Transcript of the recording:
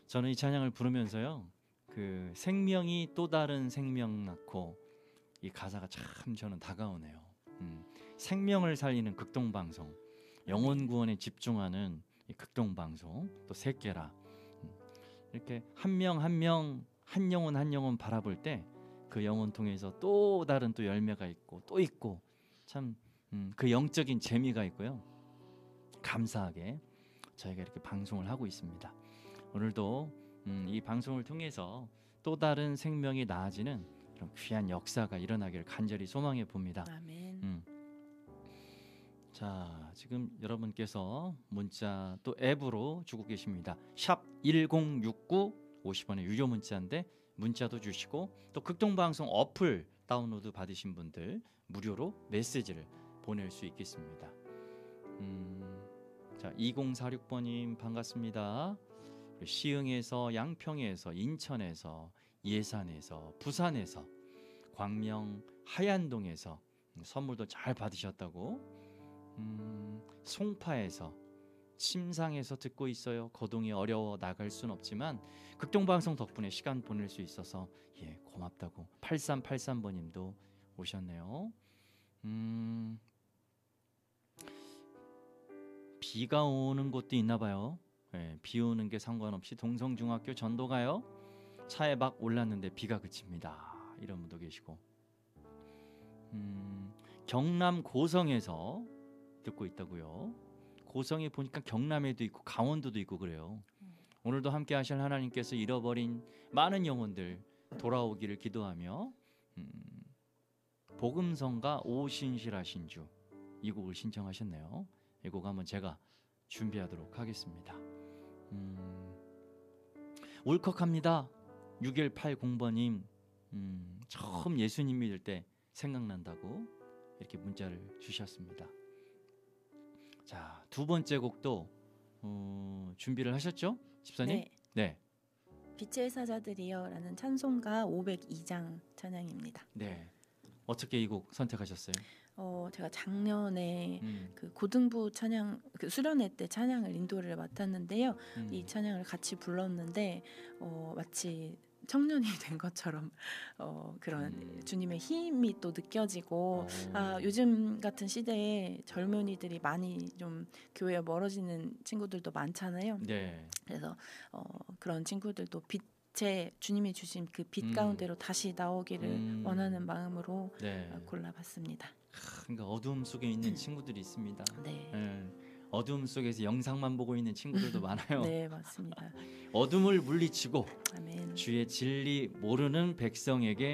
저는 이 찬양을 부르면서요, 그 생명이 또 다른 생명 낳고, 이 가사가 참 저는 다가오네요. 생명을 살리는 극동방송, 영혼 구원에 집중하는 이 극동방송, 또 새끼라. 이렇게 한 명 한 명, 한 영혼 한 영혼 바라볼 때 그 영혼 통해서 또 다른 또 열매가 있고 또 있고, 참 그 영적인 재미가 있고요. 감사하게 저희가 이렇게 방송을 하고 있습니다. 오늘도 이 방송을 통해서 또 다른 생명이 나아지는 그런 귀한 역사가 일어나기를 간절히 소망해 봅니다. 아멘. 자, 지금 여러분께서 문자 또 앱으로 주고 계십니다. 샵 1069, 50원의 유료 문자인데 문자도 주시고, 또 극동방송 어플 다운로드 받으신 분들 무료로 메시지를 보낼 수 있겠습니다. 자, 2046번님 반갑습니다. 시흥에서, 양평에서, 인천에서, 예산에서, 부산에서, 광명 하얀동에서 선물도 잘 받으셨다고, 송파에서, 침상에서 듣고 있어요. 거동이 어려워 나갈 순 없지만 극동방송 덕분에 시간 보낼 수 있어서 고맙다고 8383번님도 오셨네요. 비가 오는 곳도 있나 봐요. 비 오는 게 상관없이 동성중학교 전도 가요. 차에 막 올랐는데 비가 그칩니다. 이런 분도 계시고, 경남 고성에서 듣고 있다고요. 고성에 보니까 경남에도 있고 강원도도 있고 그래요. 오늘도 함께 하실 하나님께서 잃어버린 많은 영혼들 돌아오기를 기도하며, 복음성가 오신실하신 주, 이 곡을 신청하셨네요. 이 곡 한번 제가 준비하도록 하겠습니다. 울컥합니다. 6180번님, 처음 예수님 믿을 때 생각난다고 이렇게 문자를 주셨습니다. 자, 두 번째 곡도 준비를 하셨죠, 집사님? 네. 빛의 사자들이여 라는 찬송가 502장 찬양입니다. 네. 어떻게 이 곡 선택하셨어요? 제가 작년에 그 고등부 찬양, 그 수련회 때 찬양을 인도를 맡았는데요. 이 찬양을 같이 불렀는데 마치 청년이 된 것처럼 그런 주님의 힘이 또 느껴지고, 요즘 같은 시대에 젊은이들이 많이 좀 교회에 멀어지는 친구들도 많잖아요. 네. 그래서 그런 친구들도 주님이 주신 그 빛 가운데로 다시 나오기를 원하는 마음으로 골라봤습니다. 그러니까 어두움 속에 있는 친구들이 있습니다. 네. 어두움 속에서 영상만 보고 있는 친구들도 많아요. 네, 맞습니다. 어둠을 물리치고 아멘. 주의 진리 모르는 백성에게